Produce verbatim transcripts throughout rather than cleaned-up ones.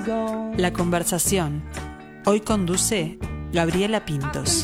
La conversación. Hoy conduce Gabriela Pintos.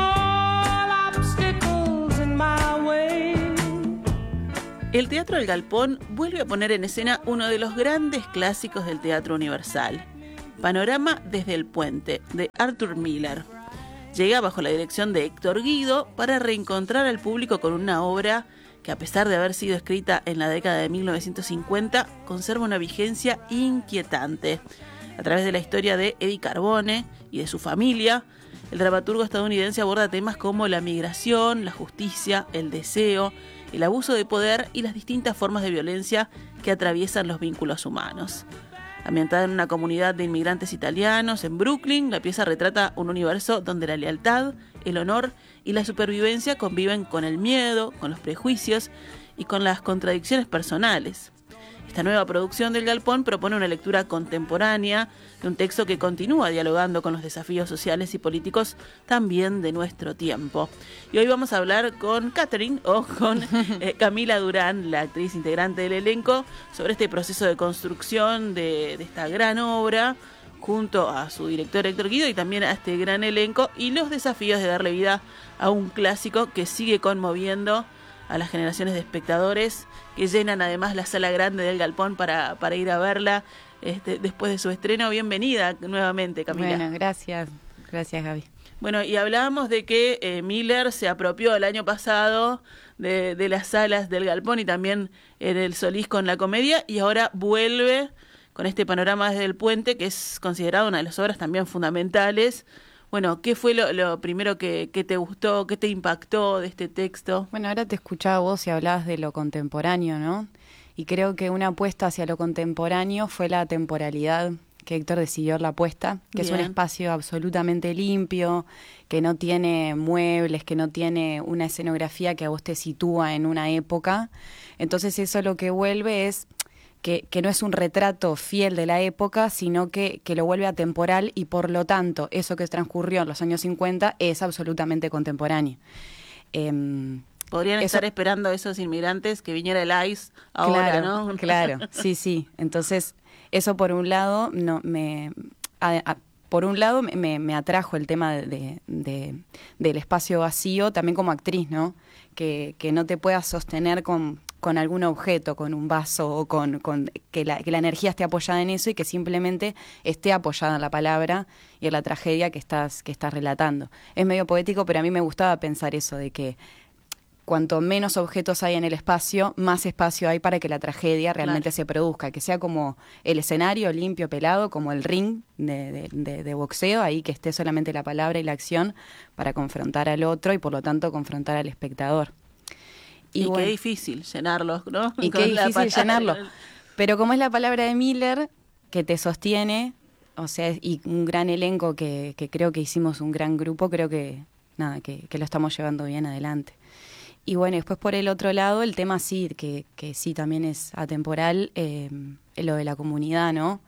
El Teatro El Galpón vuelve a poner en escena uno de los grandes clásicos del teatro universal, Panorama desde el Puente, de Arthur Miller. Llega bajo la dirección de Héctor Guido para reencontrar al público con una obra que, a pesar de haber sido escrita en la década de mil novecientos cincuenta, conserva una vigencia inquietante. A través de la historia de Eddie Carbone y de su familia, el dramaturgo estadounidense aborda temas como la migración, la justicia, el deseo, el abuso de poder y las distintas formas de violencia que atraviesan los vínculos humanos. Ambientada en una comunidad de inmigrantes italianos en Brooklyn, la pieza retrata un universo donde la lealtad, el honor y la supervivencia conviven con el miedo, con los prejuicios y con las contradicciones personales. Esta nueva producción del Galpón propone una lectura contemporánea de un texto que continúa dialogando con los desafíos sociales y políticos también de nuestro tiempo. Y hoy vamos a hablar con Catherine, o con eh, Camila Durán, la actriz integrante del elenco, sobre este proceso de construcción de, de esta gran obra, junto a su director Héctor Guido y también a este gran elenco, y los desafíos de darle vida a un clásico que sigue conmoviendo a las generaciones de espectadores que llenan además la sala grande del Galpón para, para ir a verla este, después de su estreno. Bienvenida nuevamente, Camila. Bueno, gracias, gracias Gaby. Bueno, y hablábamos de que eh, Miller se apropió el año pasado de, de las salas del Galpón y también en el Solís con la comedia, y ahora vuelve con este Panorama desde el Puente, que es considerado una de las obras también fundamentales. Bueno, ¿qué fue lo, lo primero que, que te gustó, qué te impactó de este texto? Bueno, ahora te escuchaba vos y hablabas de lo contemporáneo, ¿no? Y creo que una apuesta hacia lo contemporáneo fue la temporalidad, que Héctor decidió la apuesta, que Bien. Es un espacio absolutamente limpio, que no tiene muebles, que no tiene una escenografía que a vos te sitúa en una época. Entonces eso lo que vuelve es Que, que no es un retrato fiel de la época, sino que, que lo vuelve atemporal, y por lo tanto eso que transcurrió en los años cincuenta es absolutamente contemporáneo. Eh, Podrían eso, estar esperando a esos inmigrantes que viniera el I C E ahora, claro, ¿no? Claro, sí, sí. Entonces, eso por un lado no me... A, a, por un lado me, me atrajo el tema de, de, de, del espacio vacío, también como actriz, ¿no? Que, que no te puedas sostener con... con algún objeto, con un vaso, o con, con que, la, que la energía esté apoyada en eso y que simplemente esté apoyada en la palabra y en la tragedia que estás, que estás relatando. Es medio poético, pero a mí me gustaba pensar eso, de que cuanto menos objetos hay en el espacio, más espacio hay para que la tragedia realmente claro. se produzca, que sea como el escenario limpio, pelado, como el ring de, de, de, de boxeo, ahí que esté solamente la palabra y la acción para confrontar al otro y por lo tanto confrontar al espectador. Y, y bueno, qué difícil llenarlo, ¿no? Y qué difícil llenarlo. Pero como es la palabra de Miller, que te sostiene, o sea, y un gran elenco que, que creo que hicimos un gran grupo, creo que nada, que, que lo estamos llevando bien adelante. Y bueno, después por el otro lado, el tema sí, que, que sí también es atemporal, eh, lo de la comunidad, ¿no?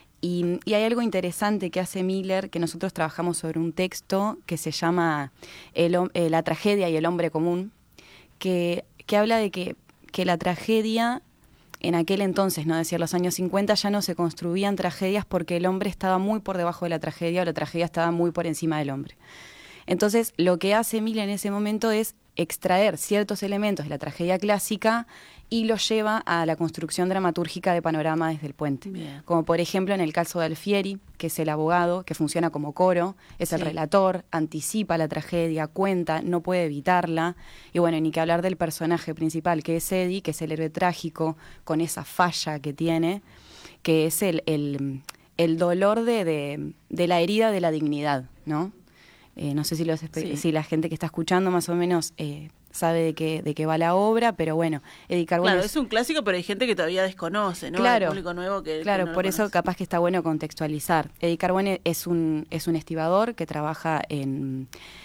Y, y hay algo interesante que hace Miller, que nosotros trabajamos sobre un texto que se llama el, eh, La tragedia y el hombre común, que, que habla de que, que la tragedia, en aquel entonces, no decir los años cincuenta, ya no se construían tragedias porque el hombre estaba muy por debajo de la tragedia o la tragedia estaba muy por encima del hombre. Entonces, lo que hace Miller en ese momento es extraer ciertos elementos de la tragedia clásica y los lleva a la construcción dramatúrgica de Panorama desde el Puente. Bien. Como por ejemplo en el caso de Alfieri, que es el abogado, que funciona como coro, es sí. el relator, anticipa la tragedia, cuenta, no puede evitarla. Y bueno, ni que hablar del personaje principal, que es Eddie, que es el héroe trágico, con esa falla que tiene, que es el, el, el dolor de, de, de la herida de la dignidad, ¿no? Eh, no sé si, los, sí. si la gente que está escuchando más o menos eh, sabe de qué, de qué va la obra, pero bueno, Eddie Carbone... Claro, es un clásico, pero hay gente que todavía desconoce, ¿no? Claro, el público nuevo que claro que no por eso conoce. Capaz que está bueno contextualizar. Eddie Carbone es un, es un estibador que trabaja en,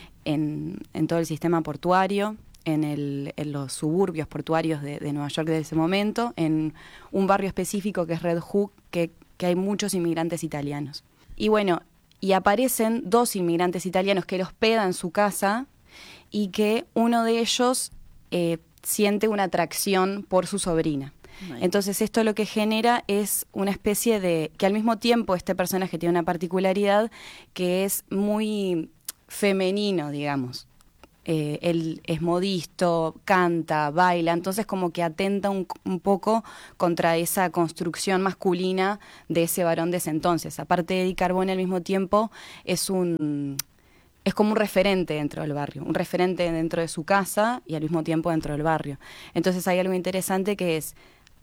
en, en todo el sistema portuario, en, el, en los suburbios portuarios de, de Nueva York de ese momento, en un barrio específico que es Red Hook, que, que hay muchos inmigrantes italianos. Y bueno... Y aparecen dos inmigrantes italianos que él hospeda en su casa y que uno de ellos eh, siente una atracción por su sobrina. Nice. Entonces esto lo que genera es una especie de, que al mismo tiempo este personaje tiene una particularidad que es muy femenino, digamos. Eh, él es modisto, canta, baila, entonces como que atenta un, un poco contra esa construcción masculina de ese varón de ese entonces. Aparte, Eddie Carbone al mismo tiempo es un... es como un referente dentro del barrio, un referente dentro de su casa y al mismo tiempo dentro del barrio. Entonces hay algo interesante que es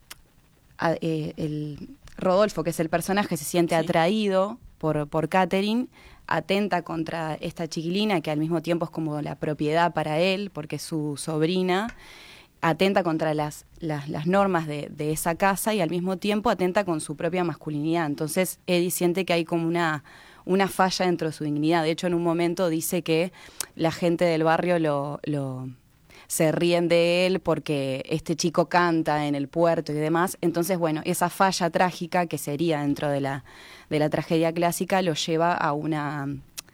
a, eh, el Rodolfo, que es el personaje, se siente sí. atraído por, por Catherine, atenta contra esta chiquilina que al mismo tiempo es como la propiedad para él, porque es su sobrina, atenta contra las, las, las normas de, de esa casa y al mismo tiempo atenta con su propia masculinidad. Entonces Eddie siente que hay como una... una falla dentro de su dignidad. De hecho, en un momento dice que la gente del barrio lo, lo se ríen de él porque este chico canta en el puerto y demás. Entonces, bueno, esa falla trágica que sería dentro de la, de la tragedia clásica lo lleva a, una,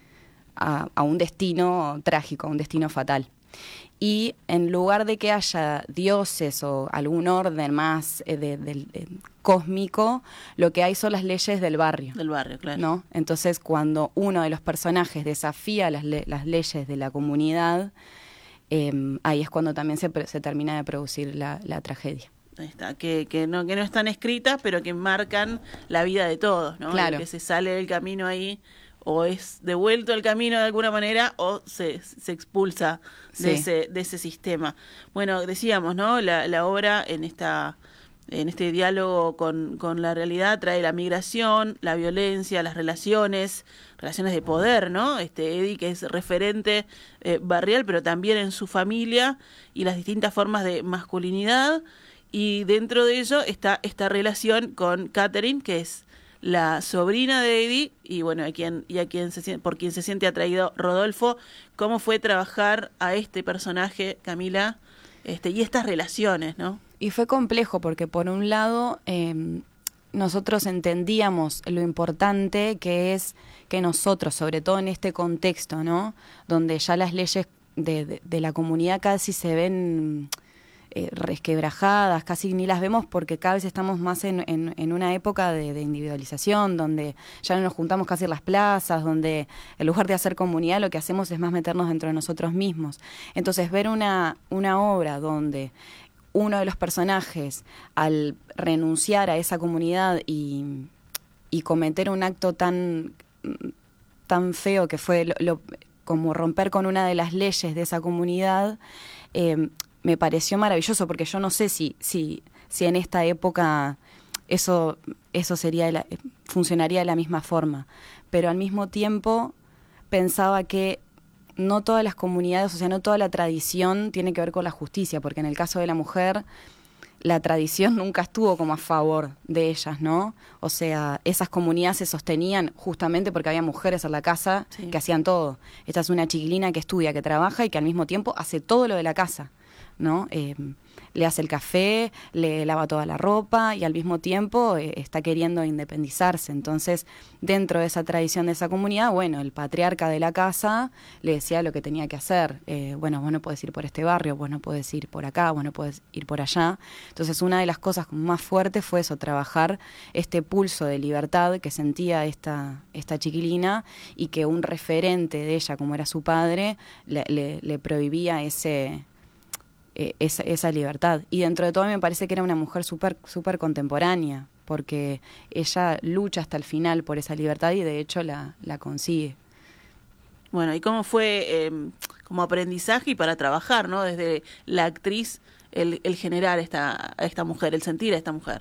a, a un destino trágico, a un destino fatal. Y en lugar de que haya dioses o algún orden más eh, de, de, de, cósmico, lo que hay son las leyes del barrio. Del barrio, claro. ¿No? Entonces, cuando uno de los personajes desafía las, le las leyes de la comunidad, eh, ahí es cuando también se, se termina de producir la, la tragedia. Ahí está, que, que, no, que no están escritas, pero que marcan la vida de todos, ¿no? Claro. El que se sale del camino ahí o es devuelto al camino de alguna manera o se, se expulsa de, sí. ese, de ese sistema. Bueno, decíamos, ¿no? La, la obra en esta en este diálogo con, con la realidad trae la migración, la violencia, las relaciones, relaciones de poder, ¿no? Este Eddie, que es referente eh, barrial, pero también en su familia y las distintas formas de masculinidad. Y dentro de ello está esta relación con Catherine, que es la sobrina de Eddie, y bueno, a quien, y a quien se, por quien se siente atraído Rodolfo. ¿Cómo fue trabajar a este personaje, Camila, este, y estas relaciones, ¿no? Y fue complejo porque por un lado eh, nosotros entendíamos lo importante que es que nosotros, sobre todo en este contexto, ¿no? Donde ya las leyes de, de, de la comunidad casi se ven eh, resquebrajadas, casi ni las vemos porque cada vez estamos más en, en, en una época de, de individualización, donde ya no nos juntamos casi en las plazas, donde en lugar de hacer comunidad lo que hacemos es más meternos dentro de nosotros mismos. Entonces ver una, una obra donde uno de los personajes, al renunciar a esa comunidad y, y cometer un acto tan, tan feo que fue lo, lo, como romper con una de las leyes de esa comunidad, eh, me pareció maravilloso, porque yo no sé si, si, si en esta época eso, eso sería la, funcionaría de la misma forma. Pero al mismo tiempo pensaba que no todas las comunidades, o sea, no toda la tradición tiene que ver con la justicia, porque en el caso de la mujer, la tradición nunca estuvo como a favor de ellas, ¿no? O sea, esas comunidades se sostenían justamente porque había mujeres en la casa sí. que hacían todo. Esta es una chiquilina que estudia, que trabaja y que al mismo tiempo hace todo lo de la casa, ¿no? Eh, le hace el café, le lava toda la ropa y al mismo tiempo eh, está queriendo independizarse. Entonces, dentro de esa tradición de esa comunidad, bueno, el patriarca de la casa le decía lo que tenía que hacer. Eh, bueno, vos no podés ir por este barrio, vos no podés ir por acá, vos no podés ir por allá. Entonces, una de las cosas más fuertes fue eso, trabajar este pulso de libertad que sentía esta, esta chiquilina y que un referente de ella, como era su padre, le, le, le prohibía ese... Esa, esa libertad. Y dentro de todo me parece que era una mujer súper súper contemporánea, porque ella lucha hasta el final por esa libertad y de hecho la, la consigue. Bueno, ¿y cómo fue eh, como aprendizaje y para trabajar, ¿no? Desde la actriz, el, el generar esta, a esta mujer, el sentir a esta mujer?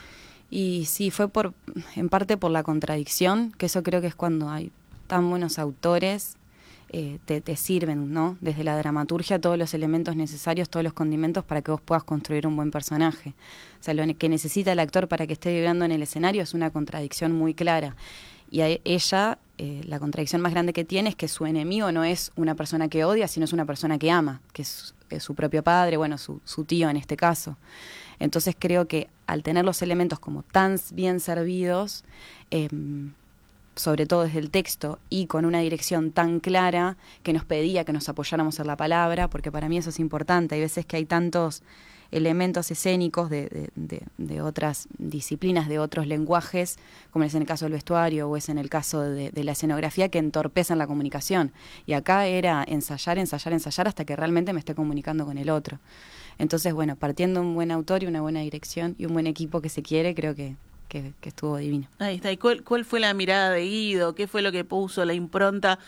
Y sí, fue por en parte por la contradicción, que eso creo que es cuando hay tan buenos autores, Eh, te, te sirven, ¿no? Desde la dramaturgia, todos los elementos necesarios, todos los condimentos para que vos puedas construir un buen personaje. O sea, lo que necesita el actor para que esté vibrando en el escenario es una contradicción muy clara. Y a ella, eh, la contradicción más grande que tiene es que su enemigo no es una persona que odia, sino es una persona que ama, que es, es su propio padre, bueno, su, su tío en este caso. Entonces creo que al tener los elementos como tan bien servidos, eh, sobre todo desde el texto y con una dirección tan clara que nos pedía que nos apoyáramos en la palabra, porque para mí eso es importante. Hay veces que hay tantos elementos escénicos de, de, de, de otras disciplinas, de otros lenguajes, como es en el caso del vestuario o es en el caso de, de la escenografía, que entorpecen la comunicación. Y acá era ensayar, ensayar, ensayar hasta que realmente me esté comunicando con el otro. Entonces, bueno, partiendo de un buen autor y una buena dirección y un buen equipo que se quiere, creo que, que, que estuvo divino. Ahí está. ¿Y cuál, cuál fue la mirada de Guido? ¿Qué fue lo que puso, la impronta